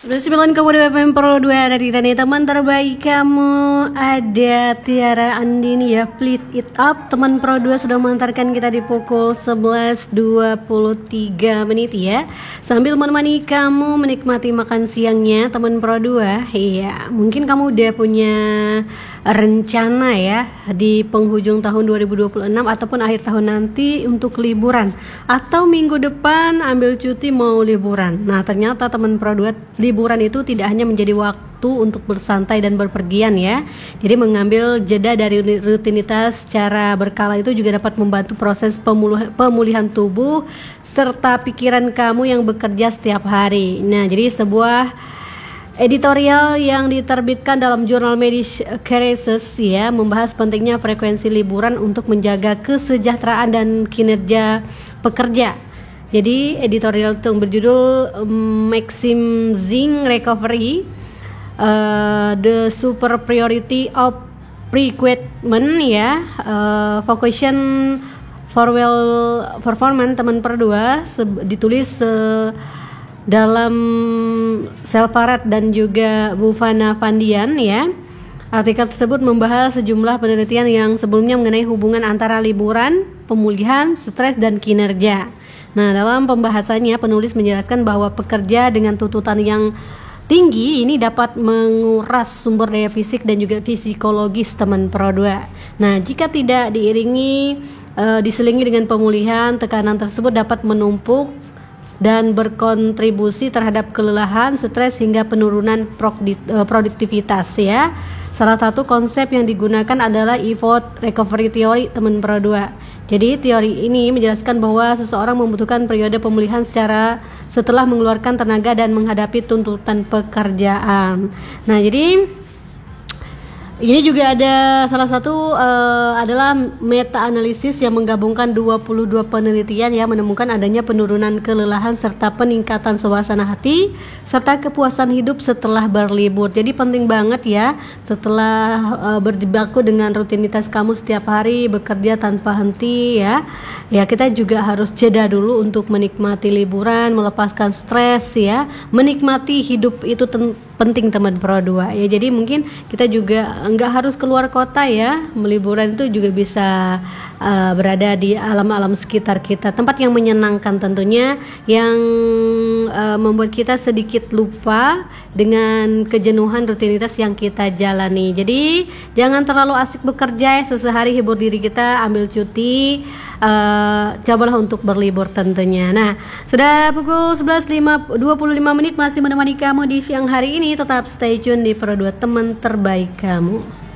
99 Kabupaten FM Pro 2 ada di tani teman terbaik kamu. Ada Tiara Andini ya, Pleat It Up. Teman Pro 2 sudah mengantarkan kita di pukul 11.23 menit ya, sambil menemani kamu menikmati makan siangnya teman Pro 2. Iya, mungkin kamu udah punya rencana ya di penghujung tahun 2026 ataupun akhir tahun nanti untuk liburan, atau minggu depan ambil cuti mau liburan. Nah, ternyata teman Pro 2, liburan itu tidak hanya menjadi waktu untuk bersantai dan berpergian ya. Jadi mengambil jeda dari rutinitas secara berkala itu juga dapat membantu proses pemulihan tubuh serta pikiran kamu yang bekerja setiap hari. Nah, jadi sebuah editorial yang diterbitkan dalam jurnal Medis Careers ya membahas pentingnya frekuensi liburan untuk menjaga kesejahteraan dan kinerja pekerja. Jadi editorial itu berjudul Maximizing Recovery, The Super Priority of Pre-Equipment ya, Vocation for Well Performance teman Perdua, ditulis dalam Selvarat dan juga Bufana Fandian ya. Artikel tersebut membahas sejumlah penelitian yang sebelumnya mengenai hubungan antara liburan, pemulihan, stres, dan kinerja. Nah, dalam pembahasannya penulis menjelaskan bahwa pekerja dengan tuntutan yang tinggi ini dapat menguras sumber daya fisik dan juga psikologis teman Pro 2. Nah, jika tidak diselingi dengan pemulihan, tekanan tersebut dapat menumpuk dan berkontribusi terhadap kelelahan, stres, hingga penurunan produktivitas ya. Salah satu konsep yang digunakan adalah Effort Recovery Theory teman Pro 2. Jadi teori ini menjelaskan bahwa seseorang membutuhkan periode pemulihan setelah mengeluarkan tenaga dan menghadapi tuntutan pekerjaan. Nah, jadi ini juga ada salah satu adalah meta-analisis yang menggabungkan 22 penelitian yang menemukan adanya penurunan kelelahan serta peningkatan suasana hati serta kepuasan hidup setelah berlibur. Jadi penting banget ya, setelah berjibaku dengan rutinitas kamu setiap hari bekerja tanpa henti ya. Ya, kita juga harus jeda dulu untuk menikmati liburan, melepaskan stres ya. Menikmati hidup itu penting teman Pro 2 ya. Jadi mungkin kita juga nggak harus keluar kota ya, liburan itu juga bisa berada di alam-alam sekitar kita, tempat yang menyenangkan tentunya, yang membuat kita sedikit lupa dengan kejenuhan rutinitas yang kita jalani. Jadi jangan terlalu asik bekerja ya, sesehari hibur diri kita, ambil cuti, cobalah untuk berlibur tentunya. Nah, sudah pukul 11.25 menit, masih menemani kamu di siang hari ini. Tetap stay tune di Pro 2 teman terbaik kamu.